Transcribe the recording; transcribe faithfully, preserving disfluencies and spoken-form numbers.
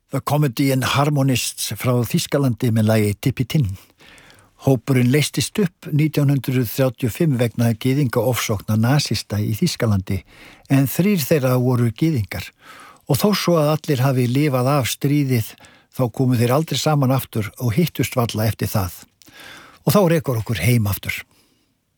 The Comedy and Harmonists frá Þýskalandi með lagi Tippi Tinn. Hópurinn leystist upp nítján hundruð þrjátíu og fimm vegna gyðinga ofsókna nasista í Þýskalandi, en þrír þeirra voru gyðingar. Og þó svo að allir hafi lifað af stríðið, þá komu þeir aldrei saman aftur og hittust varla eftir það. Og þá rekur okkur heim aftur.